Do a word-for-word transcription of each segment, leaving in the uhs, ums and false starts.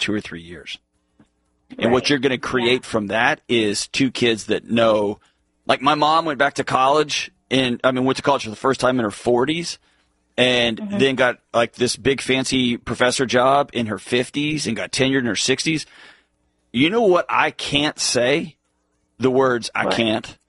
two or three years. And right. what you're going to create yeah. from that is two kids that know, like my mom went back to college and I mean, went to college for the first time in her forties and mm-hmm. then got like this big fancy professor job in her fifties and got tenured in her sixties. You know what I can't say? The words I what? can't.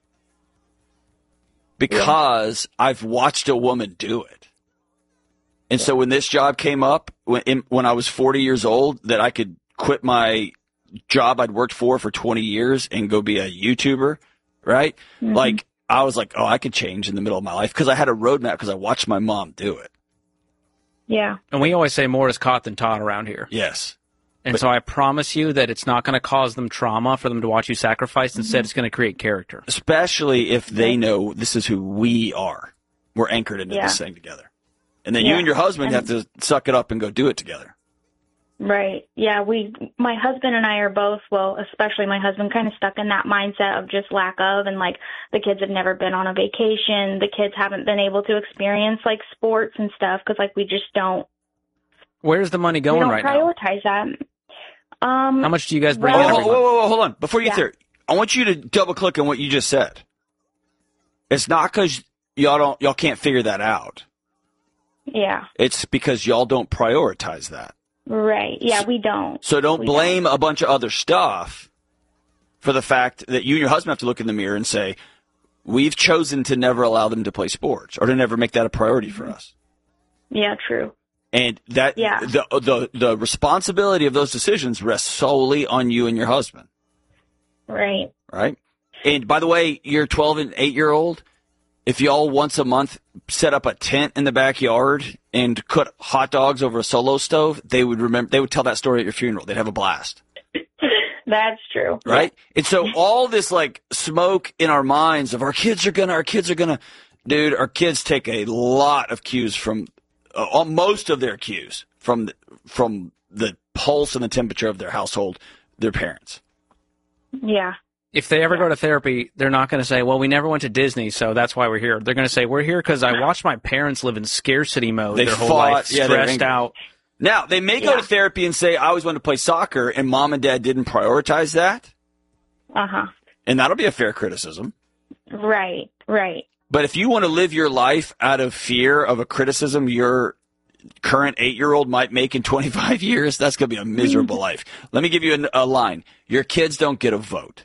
Because yeah. I've watched a woman do it. And yeah. so when this job came up, when, in, when I was forty years old, that I could quit my job I'd worked for for twenty years and go be a YouTuber, right? Mm-hmm. Like, I was like, oh, I could change in the middle of my life because I had a roadmap because I watched my mom do it. Yeah. And we always say more is caught than taught around here. Yes. And but, so I promise you that it's not going to cause them trauma for them to watch you sacrifice. Instead, mm-hmm. it's going to create character. Especially if they know this is who we are. We're anchored into yeah. this thing together. And then yeah. you and your husband and, have to suck it up and go do it together. Right. Yeah, we, my husband and I are both, well, especially my husband, kind of stuck in that mindset of just lack of, and like the kids have never been on a vacation. The kids haven't been able to experience like sports and stuff because like we just don't. Where's the money going right now? We don't prioritize that. Um, How much do you guys bring well, in? Whoa, whoa, whoa, whoa, hold on. Before you yeah. get there, I want you to double click on what you just said. It's not because y'all don't, y'all can't figure that out. Yeah. It's because y'all don't prioritize that. Right. Yeah, we don't. So don't we blame don't. a bunch of other stuff for the fact that you and your husband have to look in the mirror and say, we've chosen to never allow them to play sports or to never make that a priority for us. Yeah, true. And that yeah. the, the the responsibility of those decisions rests solely on you and your husband. Right. Right? And by the way, your twelve and eight-year-old, if y'all once a month set up a tent in the backyard and cook hot dogs over a Solo stove, they would remember. They would tell that story at your funeral. They'd have a blast. That's true. Right? Yeah. And so all this like smoke in our minds of our kids are gonna, our kids are gonna, dude, our kids take a lot of cues from, uh, most of their cues from the, from the pulse and the temperature of their household, their parents. Yeah. If they ever yeah. go to therapy, they're not going to say, well, we never went to Disney, so that's why we're here. They're going to say, we're here because I watched my parents live in scarcity mode they their whole fought, life, yeah, stressed out. Now, they may go yeah. to therapy and say, I always wanted to play soccer, and mom and dad didn't prioritize that. Uh-huh. And that'll be a fair criticism. Right, right. But if you want to live your life out of fear of a criticism your current eight-year-old might make in twenty-five years, that's going to be a miserable life. Let me give you a, a line. Your kids don't get a vote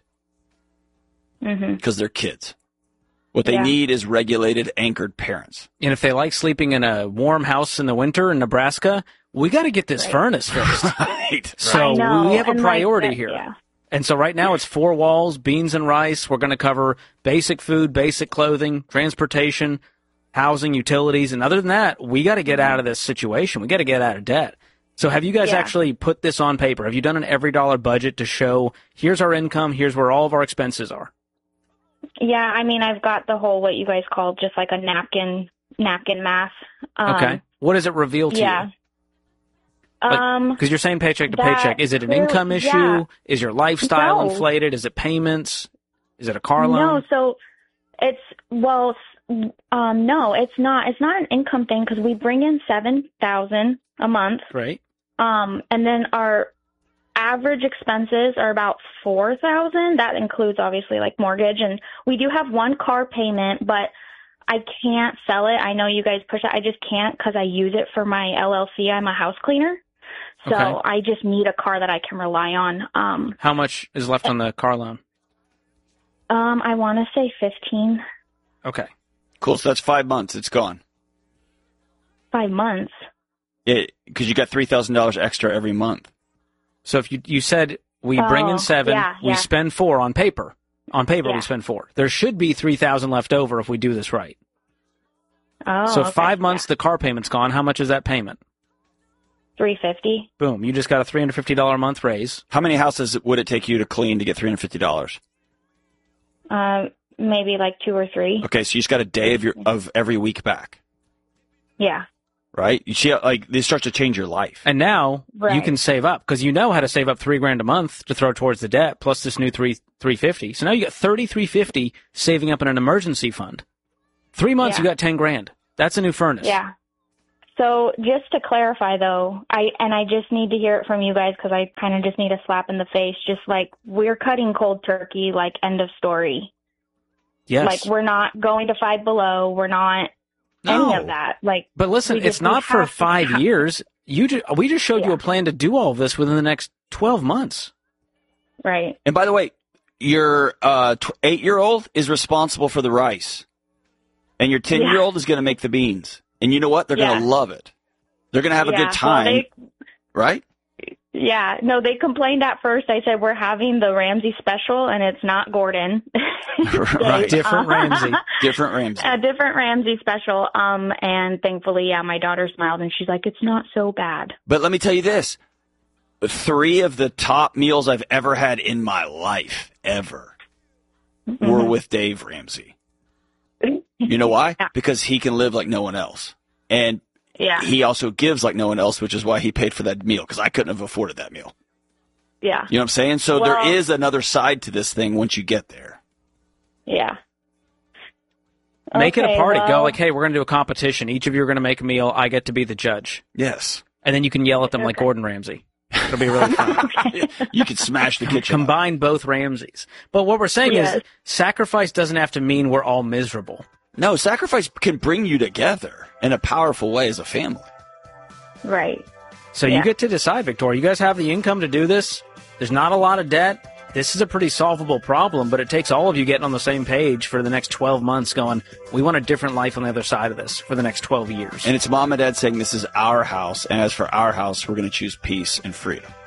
because mm-hmm. they're kids. What they yeah. need is regulated, anchored parents. And if they like sleeping in a warm house in the winter in Nebraska, we got to get this right. furnace fixed. right. So we have a and priority like that, here. Yeah. And so right now it's four walls, beans and rice. We're going to cover basic food, basic clothing, transportation, housing, utilities. And other than that, we got to get out of this situation. We got to get out of debt. So have you guys yeah. actually put this on paper? Have you done an every dollar budget to show here's our income, here's where all of our expenses are? Yeah, I mean, I've got the whole, what you guys call just like a napkin, napkin math. Um, okay. What does it reveal to yeah. you? Um, Because you're saying paycheck to that, paycheck. Is it an income issue? Yeah. Is your lifestyle No. inflated? Is it payments? Is it a car loan? No, so it's, well, um, no, it's not. It's not an income thing because we bring in seven thousand dollars a month. Right. Um, and then our average expenses are about four thousand dollars. That includes obviously like mortgage, and we do have one car payment, but I can't sell it. I know you guys push it. I just can't because I use it for my L L C. I'm a house cleaner. So okay. I just need a car that I can rely on. Um, How much is left on the car loan? Um, I want to say fifteen. Okay. Cool. So that's five months. It's gone. Five months. Yeah, because you got three thousand dollars extra every month. So if you you said we bring Oh, in seven, yeah, we yeah. spend four on paper. On paper, Yeah. we spend four. There should be three thousand left over if we do this right. Oh, so okay. five months, Yeah. the car payment's gone. How much is that payment? three fifty. Boom. You just got a three hundred fifty dollars a month raise. How many houses would it take you to clean to get three hundred fifty dollars? Uh, maybe like two or three. Okay, so you just got a day of your of every week back, Yeah. right? You see, how, like this starts to change your life. And now you Right. can save up because you know how to save up three grand a month to throw towards the debt plus this new three three fifty. So now you got thirty three fifty saving up in an emergency fund. Three months, Yeah. you got ten grand. That's a new furnace. Yeah. So just to clarify, though, I and I just need to hear it from you guys because I kind of just need a slap in the face. Just like we're cutting cold turkey, like end of story. Yes. Like we're not going to Five Below. We're not No. any of that. Like, But listen, we just- it's not we for have to five stop. years. You ju- we just showed you Yeah. a plan to do all of this within the next twelve months. Right. And by the way, your uh, tw- eight-year-old is responsible for the rice, and your ten-year-old is going to make the beans. And you know what? They're going Yeah. to love it. They're going to have a Yeah. good time, Well, they, right? yeah. No, they complained at first. I said, we're having the Ramsey special, and it's not Gordon. Right. Different Ramsey. Different Ramsey. A different Ramsey special. Um, and thankfully, yeah, my daughter smiled, and she's like, it's not so bad. But let me tell you this. Three of the top meals I've ever had in my life, ever, Mm-hmm. were with Dave Ramsey. You know why? Yeah. Because he can live like no one else. And Yeah. he also gives like no one else, which is why he paid for that meal, because I couldn't have afforded that meal. Yeah. You know what I'm saying? So Well- there is another side to this thing once you get there. Yeah. Make it a Okay, party. Go well- like, hey, we're going to do a competition. Each of you are going to make a meal. I get to be the judge. Yes. And then you can yell at them like Gordon Ramsay. It'll be really fun. You could smash the kitchen. up. Combine both Ramsays. But what we're saying Yes. is sacrifice doesn't have to mean we're all miserable. No, sacrifice can bring you together in a powerful way as a family. Right. So Yeah. you get to decide, Victoria. You guys have the income to do this. There's not a lot of debt. This is a pretty solvable problem, but it takes all of you getting on the same page for the next twelve months going, we want a different life on the other side of this for the next twelve years. And it's mom and dad saying this is our house, and as for our house, we're going to choose peace and freedom.